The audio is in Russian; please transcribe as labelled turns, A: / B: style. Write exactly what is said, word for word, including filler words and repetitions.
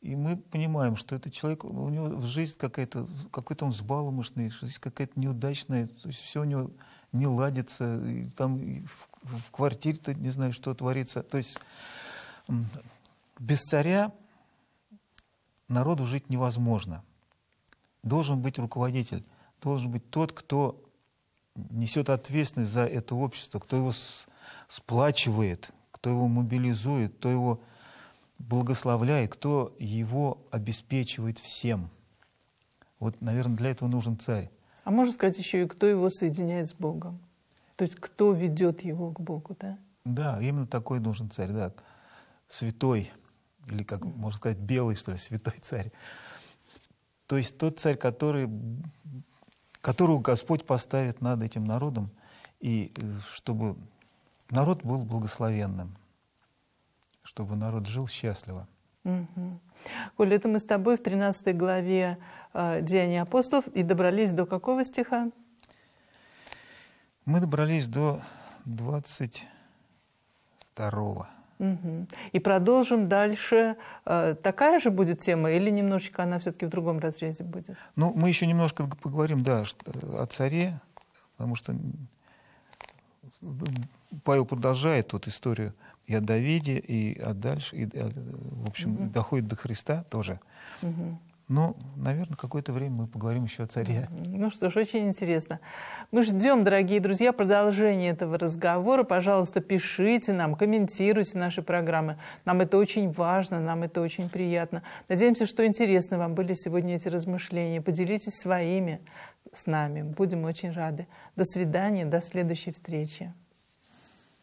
A: И мы понимаем, что этот человек, у него жизнь какая-то, какой-то он взбаломышный, жизнь какая-то неудачная, то есть все у него не ладится, и там и в, в квартире-то не знаю, что творится. То есть без царя народу жить невозможно. Должен быть руководитель, должен быть тот, кто несет ответственность за это общество, кто его сплачивает, кто его мобилизует, кто его благословляет, кто его обеспечивает всем. Вот, наверное, для этого нужен царь.
B: А можно сказать еще и кто его соединяет с Богом? То есть кто ведет его к Богу, да?
A: Да, именно такой нужен царь, да. Святой, или, как можно сказать, белый, что ли, святой царь. То есть тот царь, который, которого Господь поставит над этим народом, и чтобы народ был благословенным, чтобы народ жил счастливо.
B: Угу. Коля, это мы с тобой в тринадцатой главе э, Деяний апостолов и добрались до какого стиха?
A: Мы добрались до двадцать второго.
B: Угу. И продолжим дальше. Э, такая же будет тема или немножечко она все-таки в другом разрезе будет?
A: Ну, мы еще немножко поговорим, да, о царе, потому что Павел продолжает тут историю и о Давиде, и о дальше, и, в общем, угу. доходит до Христа тоже. Угу. Но, наверное, какое-то время мы поговорим еще о царе.
B: Ну что ж, очень интересно. Мы ждем, дорогие друзья, продолжения этого разговора. Пожалуйста, пишите нам, комментируйте наши программы. Нам это очень важно, нам это очень приятно. Надеемся, что интересны вам были сегодня эти размышления. Поделитесь своими с нами. Будем очень рады. До свидания, до следующей встречи.